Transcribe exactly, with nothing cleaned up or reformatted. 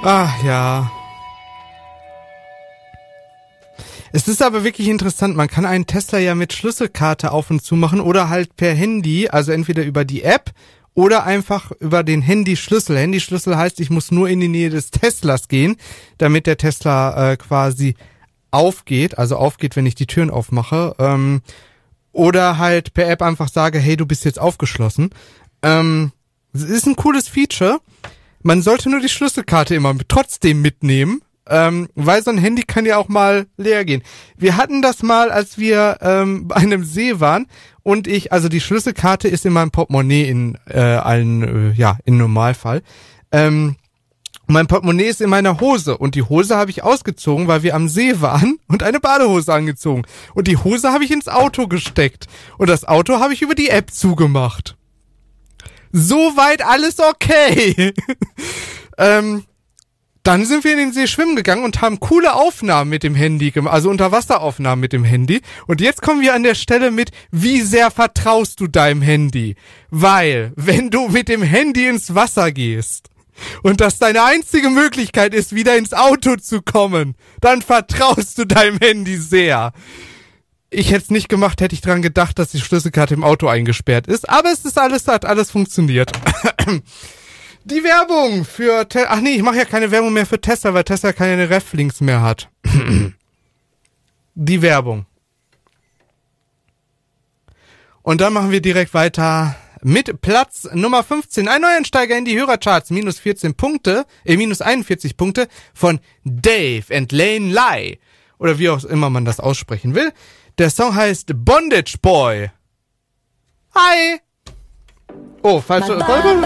Ach ja. Es ist aber wirklich interessant, man kann einen Tesla ja mit Schlüsselkarte auf und zu machen oder halt per Handy, also entweder über die App oder einfach über den Handyschlüssel. Handyschlüssel heißt, ich muss nur in die Nähe des Teslas gehen, damit der Tesla äh, quasi aufgeht, also aufgeht, wenn ich die Türen aufmache. Ähm, oder halt per App einfach sage, hey, du bist jetzt aufgeschlossen. Ähm, es ist ein cooles Feature. Man sollte nur die Schlüsselkarte immer trotzdem mitnehmen. Ähm, weil so ein Handy kann ja auch mal leer gehen. Wir hatten das mal, als wir ähm, bei einem See waren und ich, also die Schlüsselkarte ist in meinem Portemonnaie in äh, allen, äh, ja, im Normalfall. Ähm, mein Portemonnaie ist in meiner Hose und die Hose habe ich ausgezogen, weil wir am See waren und eine Badehose angezogen. Und die Hose habe ich ins Auto gesteckt und das Auto habe ich über die App zugemacht. Soweit alles okay. ähm, Dann sind wir in den See schwimmen gegangen und haben coole Aufnahmen mit dem Handy gemacht, also Unterwasseraufnahmen mit dem Handy. Und jetzt kommen wir an der Stelle mit, wie sehr vertraust du deinem Handy? Weil, wenn du mit dem Handy ins Wasser gehst und das deine einzige Möglichkeit ist, wieder ins Auto zu kommen, dann vertraust du deinem Handy sehr. Ich hätte es nicht gemacht, hätte ich dran gedacht, dass die Schlüsselkarte im Auto eingesperrt ist. Aber es ist alles, hat alles funktioniert. Die Werbung für Tesla. Ach nee, ich mache ja keine Werbung mehr für Tesla, weil Tesla keine Ref-Links mehr hat. Die Werbung. Und dann machen wir direkt weiter mit Platz Nummer fünfzehn. Ein Neueinsteiger in die Hörercharts. Minus vierzehn Punkte, äh, minus einundvierzig Punkte von Dave and Lane Lai. Oder wie auch immer man das aussprechen will. Der Song heißt Bondage Boy. Hi! Oh, falsche...